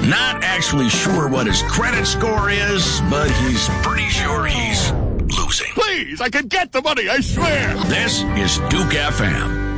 Not actually sure what his credit score is, but he's pretty sure he's losing. Please, I can get the money, I swear. This is Duke FM.